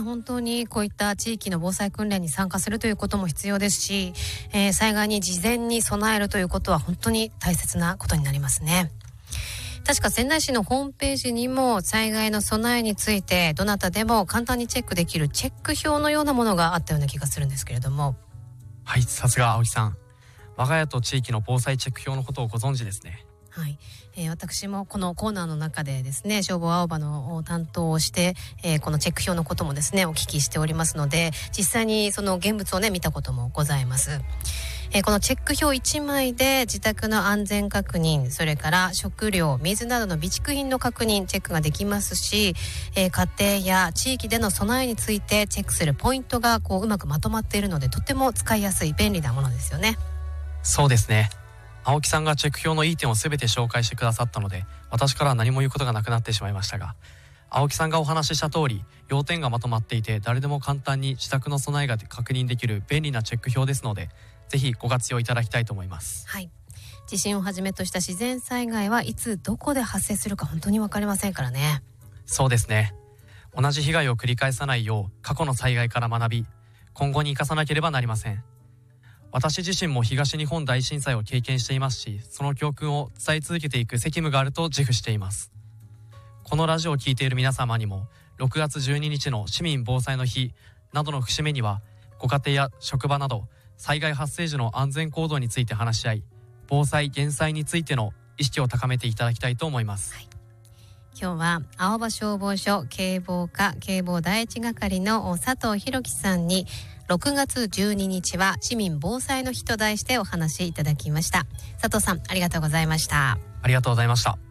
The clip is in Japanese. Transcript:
本当にこういった地域の防災訓練に参加するということも必要ですし、災害に事前に備えるということは本当に大切なことになりますね。確か仙台市のホームページにも災害の備えについてどなたでも簡単にチェックできるチェック表のようなものがあったような気がするんですけれども。 はい、さすが青木さん。我が家と地域の防災チェック表のことをご存知ですね。 はい、私もこのコーナーの中でですね、消防青葉の担当をして、このチェック表のこともですねお聞きしておりますので、実際にその現物をね見たこともございます。このチェック表1枚で自宅の安全確認、それから食料、水などの備蓄品の確認、チェックができますし、家庭や地域での備えについてチェックするポイントがうまくまとまっているので、とても使いやすい便利なものですよね。 そうですね。青木さんがチェック表のいい点を全て紹介してくださったので、私からは何も言うことがなくなってしまいましたが、青木さんがお話しした通り、要点がまとまっていて誰でも簡単に自宅の備えが確認できる便利なチェック表ですので、ぜひご活用いただきたいと思います。 はい、地震をはじめとした自然災害はいつどこで発生するか本当に分かりませんからね。 そうですね。同じ被害を繰り返さないよう過去の災害から学び、今後に生かさなければなりません。私自身も東日本大震災を経験していますし、その教訓を伝え続けていく責務があると自負しています。このラジオを聞いている皆様にも、6月12日の市民防災の日などの節目には、ご家庭や職場など災害発生時の安全行動について話し合い、防災減災についての意識を高めていただきたいと思います。 はい、今日は青葉消防署警防課警防第一係の佐藤弘樹さんに、6月12日は市民防災の日と題してお話しいただきました。佐藤さん、ありがとうございました。 ありがとうございました。